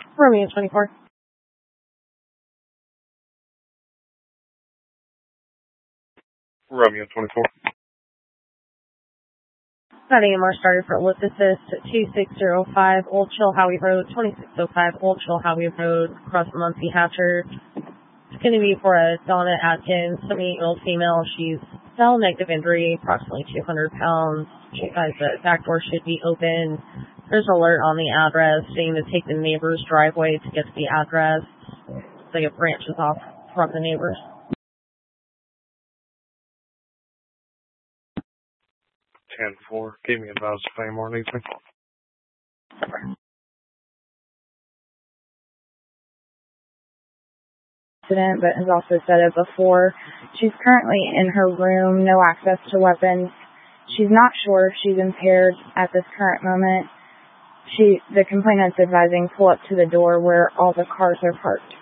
Romeo 24. Romeo 24. That AMR started for Ellipsis at 2605 Old Chilhowie Road, 2605 Old Chilhowie Road, across the Muncie Hatcher. It's going to be for a Donna Atkins, 78-year-old female. She's cell negative injury, approximately 200 pounds. She guys, the back door should be open. There's an alert on the address saying to take the neighbor's driveway to get to the address. So it branches off from the neighbors. 10-4. Keep me advised if any more needs me. But has also said it before. She's currently in her room, no access to weapons. She's not sure if she's impaired at this current moment. The complainant's advising pull up to the door where all the cars are parked.